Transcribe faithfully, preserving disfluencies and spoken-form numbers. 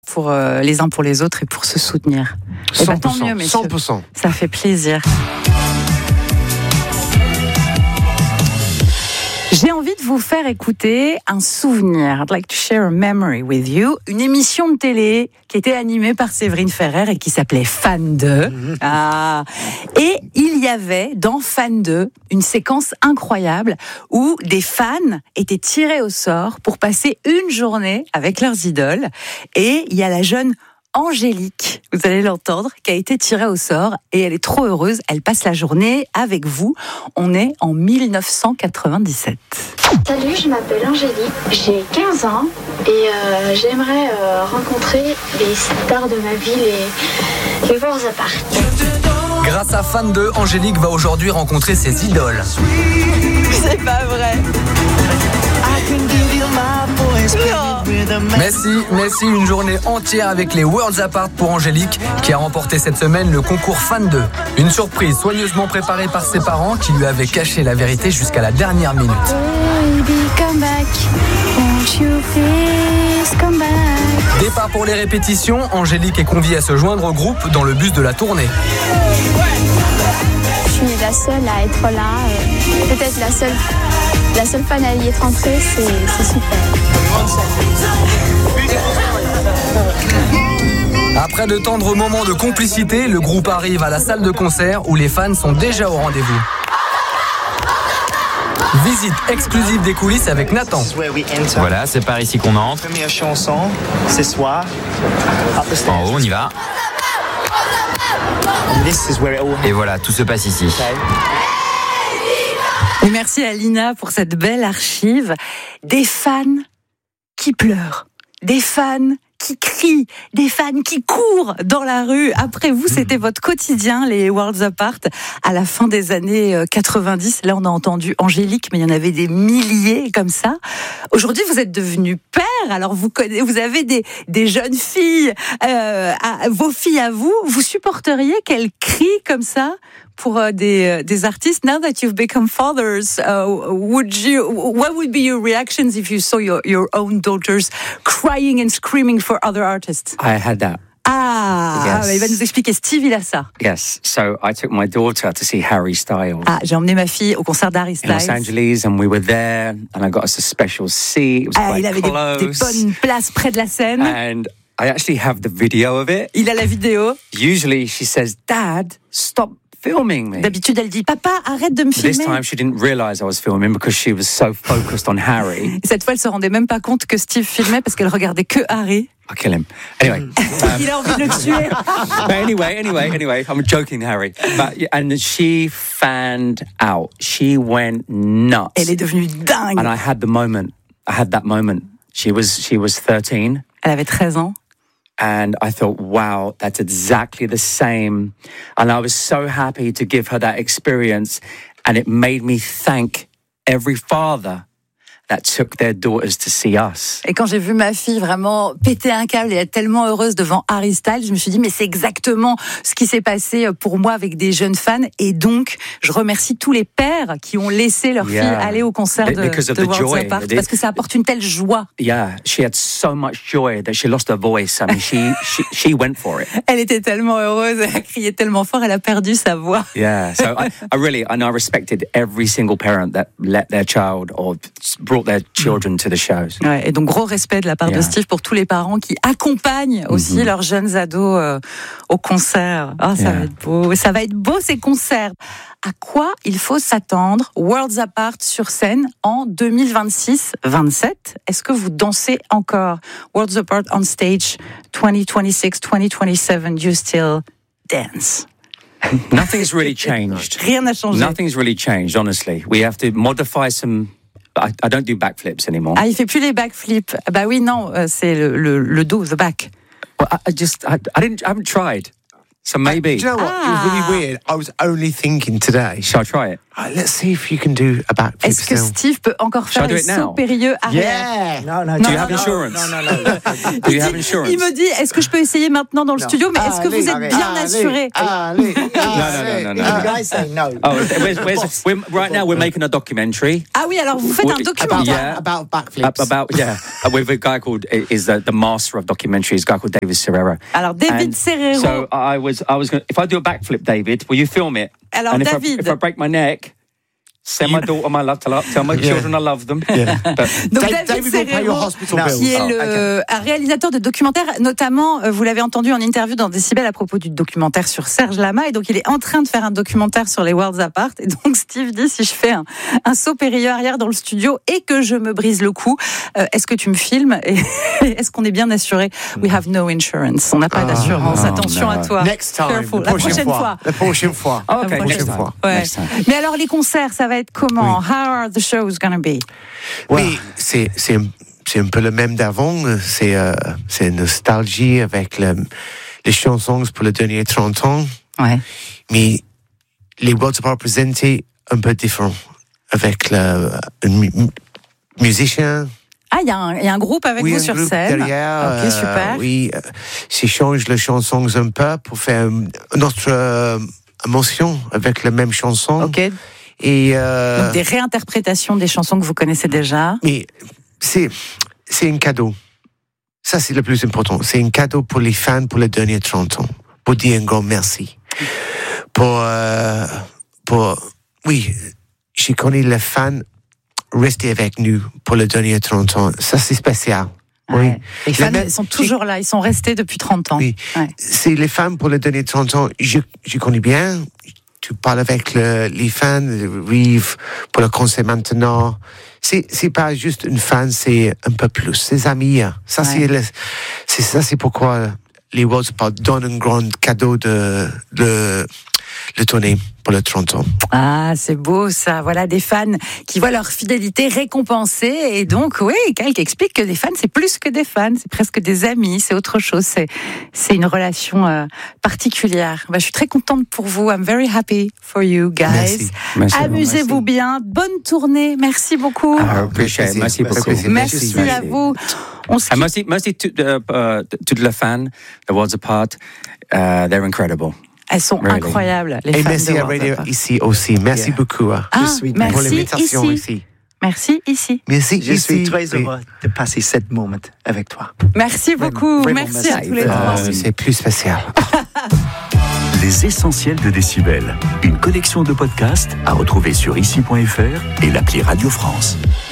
pour euh, les uns pour les autres et pour se soutenir. Et bah, tant mieux, messieurs. cent pour cent. Ça fait plaisir. J'ai envie de vous faire écouter un souvenir. I'd like to share a memory with you. Une émission de télé qui était animée par Séverine Ferrer et qui s'appelait Fan deux. Mmh. Ah. Et il y avait dans Fan deux une séquence incroyable où des fans étaient tirés au sort pour passer une journée avec leurs idoles. Et il y a la jeune Angélique, vous allez l'entendre, qui a été tirée au sort et elle est trop heureuse. Elle passe la journée avec vous. On est en dix-neuf cent quatre-vingt-dix-sept. Salut, je m'appelle Angélique, j'ai quinze ans et euh, j'aimerais euh, rencontrer les stars de ma ville et les voir à part. Grâce à Fan deux, Angélique va aujourd'hui rencontrer ses idoles. C'est pas vrai. Mais si, mais si, une journée entière avec les Worlds Apart pour Angélique, qui a remporté cette semaine le concours Fan deux. Une surprise soigneusement préparée par ses parents qui lui avaient caché la vérité jusqu'à la dernière minute. Baby, come back. Won't you please come back? Départ pour les répétitions, Angélique est conviée à se joindre au groupe dans le bus de la tournée. Je suis la seule à être là, euh, peut-être la seule, la seule fan à y être entrée, c'est, c'est super. Après de tendres moments de complicité, le groupe arrive à la salle de concert où les fans sont déjà au rendez-vous. Visite exclusive des coulisses avec Nathan. Voilà, c'est par ici qu'on entre. Première chanson, ce soir. En haut, on y va. Et voilà, tout se passe ici. Et merci à Lina pour cette belle archive. Des fans qui pleurent, des fans qui crient, des fans qui courent dans la rue. Après vous, c'était votre quotidien, les Worlds Apart, à la fin des années quatre-vingt-dix. Là, on a entendu Angélique, mais il y en avait des milliers comme ça. Aujourd'hui, vous êtes devenu père, alors vous connaissez, vous avez des, des jeunes filles, euh, à, vos filles à vous. Vous supporteriez qu'elles crient comme ça pour euh, des, des artistes? Now that you've become fathers, uh, would you, what would be your reactions if you saw your, your own daughters crying and screaming for other artists? I had that. Ah, yes. Il va nous expliquer. Steve, il a ça. Yes, so I took my daughter to see Harry Styles. Ah, j'ai emmené ma fille au concert d'Harry Styles. In Los Angeles, and we were there, and I got us a special seat. It was ah, quite il avait close. Des, des bonnes places près de la scène. And I actually have the video of it. Il a la vidéo. Usually she says, Dad, stop filming me. D'habitude, elle dit, papa, arrête de me filmer. This time, she didn't realize I was filming because she was so focused on Harry. Et cette fois, elle se rendait même pas compte que Steve filmait parce qu'elle regardait que Harry. I'll kill him. Anyway. Um, il a envie de le tuer. But anyway, anyway, anyway, I'm joking, Harry. But, and she fanned out. She went nuts. Elle est devenue dingue. And I had the moment. I had that moment. She was, she was thirteen. Elle avait treize ans. And I thought, wow, that's exactly the same. And I was so happy to give her that experience. And it made me thank every father that took their daughters to see us. Et quand j'ai vu ma fille vraiment péter un câble et être tellement heureuse devant Harry Styles, je me suis dit, mais c'est exactement ce qui s'est passé pour moi avec des jeunes fans. Et donc, je remercie tous les pères qui ont laissé leur Yeah. fille aller au concert de, de Worlds Apart, parce que ça apporte une telle joie. Yeah, she had so much joy that she lost her voice. I mean, she, she, she went for it. Elle était tellement heureuse, elle a crié tellement fort, elle a perdu sa voix. Yeah, so I, I really, and I respected every single parent that let their child or brought their children to the shows. Ouais, et donc gros respect de la part Yeah. de Steve pour tous les parents qui accompagnent aussi mm-hmm. leurs jeunes ados euh, au concert. Oh, ça Yeah. va être beau, ça va être beau ces concerts. À quoi il faut s'attendre Worlds Apart sur scène en deux mille vingt-six vingt-sept? Est-ce que vous dansez encore? Worlds Apart on stage twenty twenty-six twenty twenty-seven, you still dance? Nothing's really changed. Rien n'a changé. Nothing's really changed, honestly. We have to modify some. I, I don't do backflips anymore. Ah, il fait plus les backflips. Bah oui, non, euh, c'est le, le, le dos, the back. Well, I, I just, I, I didn't, I haven't tried. So maybe. Do you know what? Ah. It was really weird. I was only thinking today. Shall I try it? Uh, let's see if you can do a backflip. Est-ce que Steve peut encore faire le saut périlleux arrière? Yeah. No, no, Do you no, have no, insurance? No, no, no. Do you have insurance? Il me dit, est-ce que je peux essayer maintenant dans le Non. studio, mais est-ce que vous êtes Allez, bien allez, assuré? allez, No, no, no, no, The no. guys say no. Oh, where's, where's, we're, right now we're making a documentary. Ah oui, alors vous faites un About- documentaire. Yeah. About backflips. Up about yeah, uh, with a guy called is the, the master of documentaries, a guy called David Serrero. Alors David And Serrero. So I was I was going if I do a backflip, David, will you film it? Alors and if David. I, if I break my neck, send my daughter my love, tell, tell my children I love them. But, Donc Dave- David David will pay your Serrero, hospital No. bills. qui est Oh, le un réalisateur de documentaires, notamment, euh, vous l'avez entendu en interview dans Décibel à propos du documentaire sur Serge Lama, et donc il est en train de faire un documentaire sur les Worlds Apart, et donc Steve dit, si je fais un, un saut périlleux arrière dans le studio et que je me brise le cou, euh, est-ce que tu me filmes et est-ce qu'on est bien assuré? We have no insurance, on n'a pas d'assurance, oh, attention no. à toi. Next time. Careful. La La prochaine fois. fois. La prochaine fois. Oh, La okay, prochaine next fois. time. Ouais. Next time. Mais alors les concerts, ça va être comment? How are the shows gonna be? Oui, c'est, c'est, un, c'est un peu le même d'avant. C'est, euh, c'est une nostalgie avec le, les chansons pour les derniers trente ans. Ouais. Mais les Worlds Apart présentés un peu différents. Avec le, un mu- musicien. Ah, il y, y a un groupe avec Oui, vous un sur groupe scène. derrière. Ok, euh, super. Oui, euh, c'est change les chansons un peu pour faire notre euh, émotion avec la même chanson. Ok. Et euh, Donc des réinterprétations des chansons que vous connaissez déjà. mais c'est c'est un cadeau. Ça c'est le plus important. C'est un cadeau pour les fans pour les derniers trente ans. Pour dire un grand merci. Pour euh, pour oui, j'ai connu les fans rester avec nous pour les derniers trente ans. Ça c'est spécial. Oui. Ouais. Les fans, Les mêmes- ils sont toujours là, ils sont restés depuis trente ans. Oui. Ouais. C'est les fans pour les derniers trente ans. Je, je connais bien. Tu parles avec le, les fans, Reeve, pour le concert maintenant. C'est, c'est pas juste une fan, c'est un peu plus. C'est amis. Ça, Ouais. c'est, le, c'est ça, c'est pourquoi les Worlds Apart donnent un grand cadeau de, de, le tournée pour le trente ans. Ah, c'est beau ça. Voilà des fans qui voient leur fidélité récompensée. Et donc, oui, Kalk explique que les fans, c'est plus que des fans, c'est presque des amis, c'est autre chose. C'est, c'est une relation euh, particulière. Bah, je suis très contente pour vous. I'm very happy for you guys. Merci. Merci. Amusez-vous bien. Bonne tournée. Merci beaucoup. I appreciate it. Merci beaucoup. Merci. Merci à vous. On se And quitte. merci, merci to, uh, uh, to the fan, the Worlds Apart. Uh, they're incredible. Elles sont Really. incroyables, les Et fans merci de à Worlds Radio Apart. ici aussi. Merci Yeah. beaucoup hein, Ah, Je suis- pour merci l'invitation ici. ici. Merci ici. Merci Je suis ici. très Oui. heureux de passer ce moment avec toi. Merci Vraiment, beaucoup. vraiment merci à merci. tous les Euh, trois. c'est plus spécial. Les essentiels de Décibel. Une collection de podcasts à retrouver sur ici point f r et l'appli Radio France.